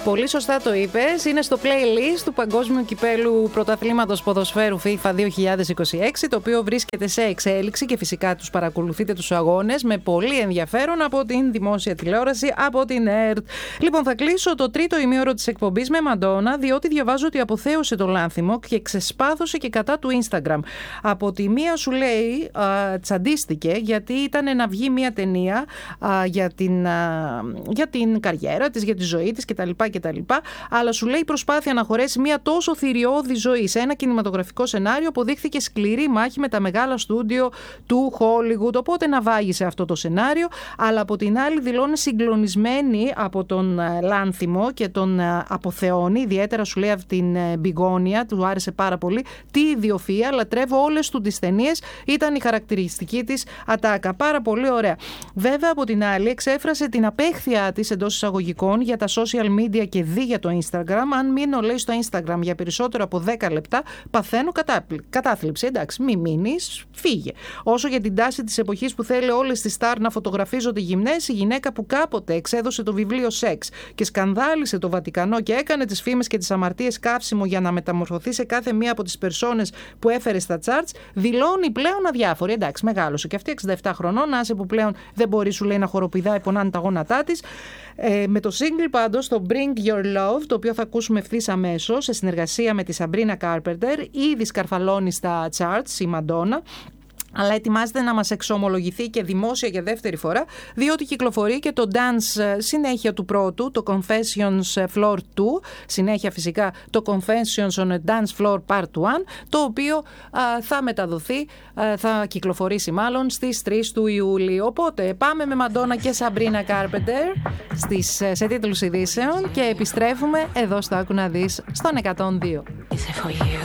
Πολύ σωστά το είπες. Είναι στο playlist του Παγκόσμιου Κυπέλου Πρωταθλήματος Ποδοσφαίρου FIFA 2026, το οποίο βρίσκεται σε εξέλιξη και φυσικά τους παρακολουθείτε τους αγώνες με πολύ ενδιαφέρον από την δημόσια τηλεόραση, από την ΕΡΤ. Λοιπόν, θα κλείσω το τρίτο ημίωρο της εκπομπής με Μαντόνα, διότι διαβάζω ότι αποθέωσε το λάνθιμο και ξεσπάθωσε και κατά του Instagram. Από τη μία σου λέει τσαντίστηκε γιατί ήταν να βγει μια ταινία για την καριέρα της, για τη ζωή της κτλ. Αλλά σου λέει η προσπάθεια να χωρέσει μια τόσο θηριώδη ζωή σε ένα κινηματογραφικό σενάριο αποδείχθηκε σκληρή μάχη με τα μεγάλα στούντιο του Hollywood. Οπότε να βάγισε αυτό το σενάριο, αλλά από την άλλη δηλώνει συγκλονισμένη από τον λάνθιμο και τον αποθεώνει. Ιδιαίτερα σου λέει από την Μπιγόνια, του άρεσε πάρα πολύ. Τι ιδιοφυΐα, λατρεύω όλες του τις ταινίες, ήταν η χαρακτηριστική της ατάκα. Πάρα πολύ ωραία. Βέβαια από την άλλη εξέφρασε την απέχθειά της εντός εισαγωγικών για τα social media και δει για το Instagram. Αν μείνω, λέει, στο Instagram για περισσότερο από 10 λεπτά, παθαίνω κατάθλιψη. Εντάξει, μη μείνεις, φύγε. Όσο για την τάση της εποχής που θέλει όλες τις στάρ να φωτογραφίζονται γυμνές, η γυναίκα που κάποτε εξέδωσε το βιβλίο Σεξ και σκανδάλισε το Βατικανό και έκανε τις φήμες και τις αμαρτίες καύσιμο για να μεταμορφωθεί σε κάθε μία από τις περσόνες που έφερε στα charts, δηλώνει πλέον αδιάφορη. Εντάξει, μεγάλωσε και αυτή 67 χρονών, άσε που πλέον δεν μπορεί, σου λέει, να χοροπηδάει, πονάνε τα γόνατά της. Με το single πάντως, το Bring Your Love, το οποίο θα ακούσουμε ευθύς αμέσως, σε συνεργασία με τη Sabrina Carpenter, ήδη σκαρφαλώνει στα charts η Μαντόνα, αλλά ετοιμάζεται να μας εξομολογηθεί και δημόσια για δεύτερη φορά, διότι κυκλοφορεί και το dance συνέχεια του πρώτου, το Confessions Floor 2, συνέχεια φυσικά το Confessions on a Dance Floor Part 1, το οποίο θα μεταδοθεί, θα κυκλοφορήσει μάλλον στις 3 του Ιούλη. Οπότε πάμε με Μαντόνα και Sabrina Carpenter σε τίτλους ειδήσεων και επιστρέφουμε εδώ στο Άκου να δεις στον 102.